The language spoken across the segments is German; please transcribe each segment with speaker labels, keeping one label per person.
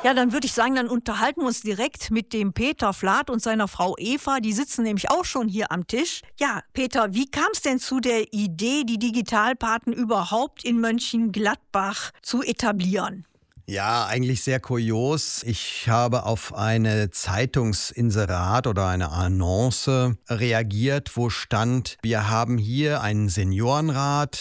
Speaker 1: Ja, dann würde ich sagen, dann unterhalten wir uns direkt mit dem Peter Flath und seiner Frau Eva. Die sitzen nämlich auch schon hier am Tisch. Ja, Peter, wie kam es denn zu der Idee, die Digitalpaten überhaupt in Mönchengladbach zu etablieren?
Speaker 2: Ja, eigentlich sehr kurios. Ich habe auf eine Zeitungsinserat oder eine Annonce reagiert, wo stand, wir haben hier einen Seniorenrat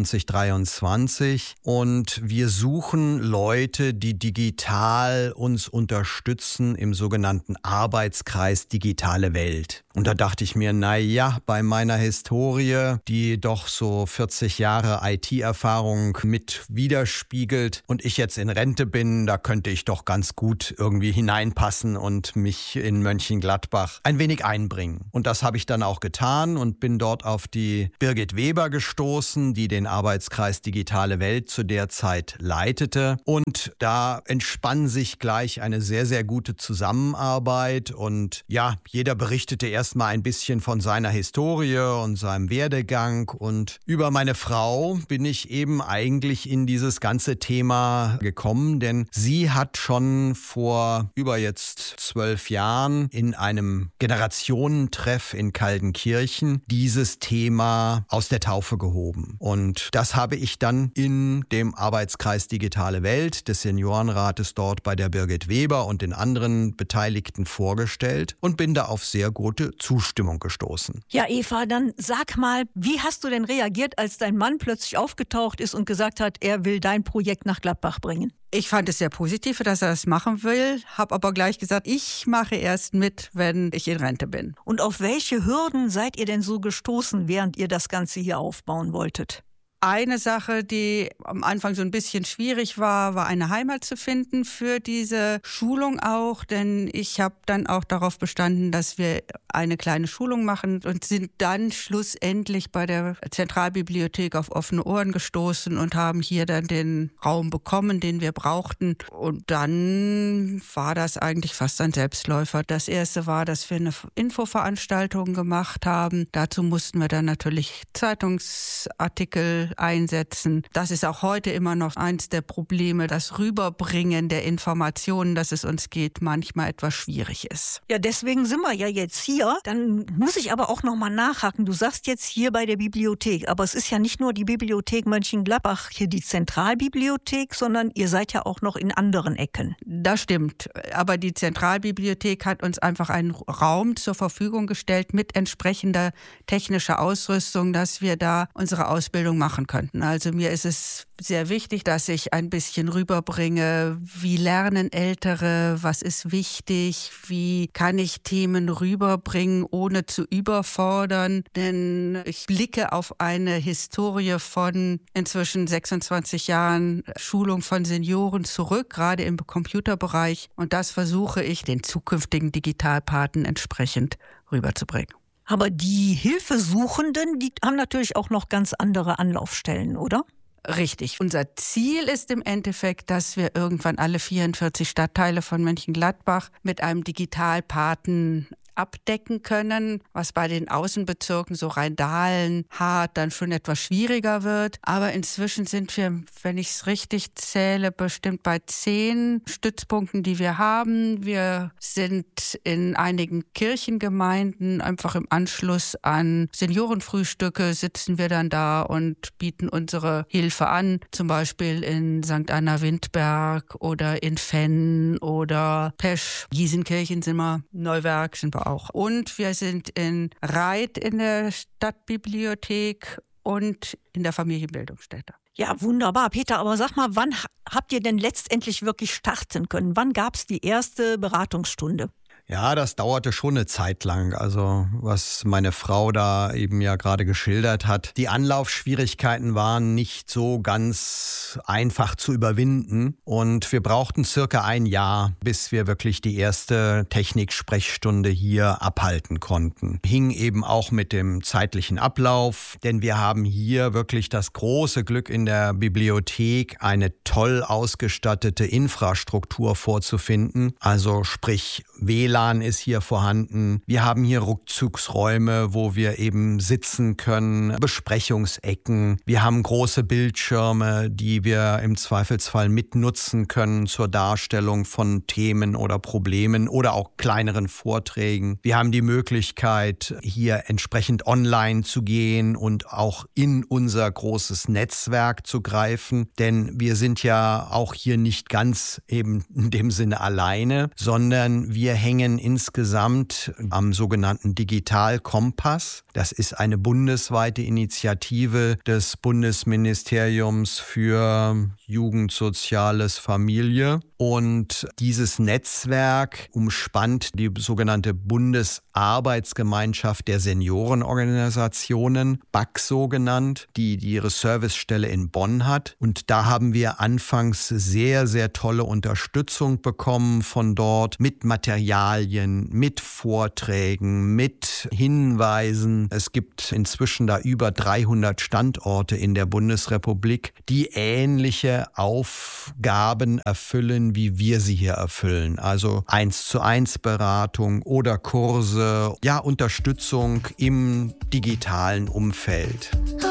Speaker 2: 2023 und wir suchen Leute, die digital uns unterstützen im sogenannten Arbeitskreis Digitale Welt. Und da dachte ich mir, bei meiner Historie, die doch so 40 Jahre IT-Erfahrung mit widerspiegelt und ich jetzt in Rente bin, da könnte ich doch ganz gut irgendwie hineinpassen und mich in Mönchengladbach ein wenig einbringen. Und das habe ich dann auch getan und bin dort auf die Birgit Weber gestoßen, die den Arbeitskreis Digitale Welt zu der Zeit leitete. Und da entspann sich gleich eine sehr, sehr gute Zusammenarbeit. Und ja, jeder berichtete erstmal ein bisschen von seiner Historie und seinem Werdegang. Und über meine Frau bin ich eben eigentlich in dieses ganze Thema gekommen, denn sie hat schon vor über jetzt 12 Jahren in einem Generationentreff in Kaldenkirchen dieses Thema aus der Taufe gehoben. Und das habe ich dann in dem Arbeitskreis Digitale Welt des Seniorenrates dort bei der Birgit Weber und den anderen Beteiligten vorgestellt und bin da auf sehr gute Zustimmung gestoßen.
Speaker 1: Ja, Eva, dann sag mal, wie hast du denn reagiert, als dein Mann plötzlich aufgetaucht ist und gesagt hat, er will dein Projekt nach Gladbach bringen?
Speaker 3: Ich fand es sehr positiv, dass er das machen will, habe aber gleich gesagt, ich mache erst mit, wenn ich in Rente bin.
Speaker 1: Und auf welche Hürden seid ihr denn so gestoßen, während ihr das Ganze hier aufbauen wolltet?
Speaker 3: Eine Sache, die am Anfang so ein bisschen schwierig war, war eine Heimat zu finden für diese Schulung auch, denn ich habe dann auch darauf bestanden, dass wir eine kleine Schulung machen und sind dann schlussendlich bei der Zentralbibliothek auf offene Ohren gestoßen und haben hier dann den Raum bekommen, den wir brauchten. Und dann war das eigentlich fast ein Selbstläufer. Das erste war, dass wir eine Infoveranstaltung gemacht haben. Dazu mussten wir dann natürlich Zeitungsartikel einsetzen. Das ist auch heute immer noch eins der Probleme, das Rüberbringen der Informationen, dass es uns geht, manchmal etwas schwierig ist.
Speaker 1: Ja, deswegen sind wir ja jetzt hier. Dann muss ich aber auch noch mal nachhaken. Du sagst jetzt hier bei der Bibliothek, aber es ist ja nicht nur die Bibliothek Mönchengladbach, hier die Zentralbibliothek, sondern ihr seid ja auch noch in anderen Ecken.
Speaker 3: Das stimmt. Aber die Zentralbibliothek hat uns einfach einen Raum zur Verfügung gestellt mit entsprechender technischer Ausrüstung, dass wir da unsere Ausbildung machen könnten. Also mir ist es sehr wichtig, dass ich ein bisschen rüberbringe, wie lernen Ältere, was ist wichtig, wie kann ich Themen rüberbringen, ohne zu überfordern. Denn ich blicke auf eine Historie von inzwischen 26 Jahren Schulung von Senioren zurück, gerade im Computerbereich. Und das versuche ich den zukünftigen Digitalpaten entsprechend rüberzubringen.
Speaker 1: Aber die Hilfesuchenden, die haben natürlich auch noch ganz andere Anlaufstellen, oder?
Speaker 3: Richtig. Unser Ziel ist im Endeffekt, dass wir irgendwann alle 44 Stadtteile von Mönchengladbach mit einem Digitalpaten abdecken können, was bei den Außenbezirken, so Rheindahlen, Hart, dann schon etwas schwieriger wird. Aber inzwischen sind wir, wenn ich es richtig zähle, bestimmt bei 10 Stützpunkten, die wir haben. Wir sind in einigen Kirchengemeinden, einfach im Anschluss an Seniorenfrühstücke sitzen wir dann da und bieten unsere Hilfe an. Zum Beispiel in St. Anna-Windberg oder in Fenn oder Pesch. Gießenkirchen sind wir, Neuwerk sind wir auch. Und wir sind in Reit in der Stadtbibliothek und in der Familienbildungsstätte.
Speaker 1: Ja, wunderbar. Peter, aber sag mal, wann habt ihr denn letztendlich wirklich starten können? Wann gab es die erste Beratungsstunde?
Speaker 2: Ja, das dauerte schon eine Zeit lang. Also was meine Frau da eben ja gerade geschildert hat. Die Anlaufschwierigkeiten waren nicht so ganz einfach zu überwinden. Und wir brauchten circa ein Jahr, bis wir wirklich die erste Techniksprechstunde hier abhalten konnten. Hing eben auch mit dem zeitlichen Ablauf, denn wir haben hier wirklich das große Glück in der Bibliothek, eine toll ausgestattete Infrastruktur vorzufinden. Also sprich WLAN, WLAN ist hier vorhanden. Wir haben hier Rückzugsräume, wo wir eben sitzen können, Besprechungsecken. Wir haben große Bildschirme, die wir im Zweifelsfall mitnutzen können zur Darstellung von Themen oder Problemen oder auch kleineren Vorträgen. Wir haben die Möglichkeit, hier entsprechend online zu gehen und auch in unser großes Netzwerk zu greifen, denn wir sind ja auch hier nicht ganz eben in dem Sinne alleine, sondern wir hängen insgesamt am sogenannten Digitalkompass. Das ist eine bundesweite Initiative des Bundesministeriums für Jugend, Soziales, Familie. Und dieses Netzwerk umspannt die sogenannte Bundesarbeitsgemeinschaft der Seniorenorganisationen, BAG genannt, die ihre Servicestelle in Bonn hat. Und da haben wir anfangs sehr, sehr tolle Unterstützung bekommen von dort mit Materialien, mit Vorträgen, mit Hinweisen. Es gibt inzwischen da über 300 Standorte in der Bundesrepublik, die ähnliche Aufgaben erfüllen, wie wir sie hier erfüllen. Also 1:1 Beratung oder Kurse, ja, Unterstützung im digitalen Umfeld.